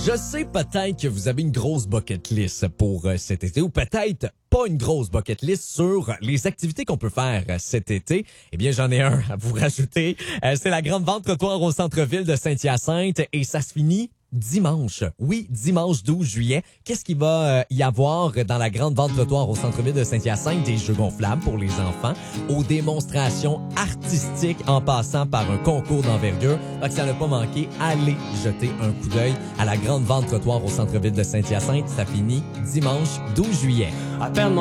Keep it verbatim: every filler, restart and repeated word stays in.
Je sais peut-être que vous avez une grosse bucket list pour euh, cet été ou peut-être pas une grosse bucket list sur les activités qu'on peut faire euh, cet été. Eh bien, j'en ai un à vous rajouter. Euh, c'est la grande vente trottoir au centre-ville de Saint-Hyacinthe et ça se finit dimanche. Oui, dimanche douze juillet. Qu'est-ce qu'il va euh, y avoir dans la grande vente trottoir au centre-ville de Saint-Hyacinthe? Des jeux gonflables pour les enfants, aux démonstrations artistiques en passant par un concours d'envergure. Donc, ça n'a pas manqué, allez jeter un coup d'œil à la grande vente trottoir au centre-ville de Saint-Hyacinthe. Ça finit dimanche douze juillet. À peine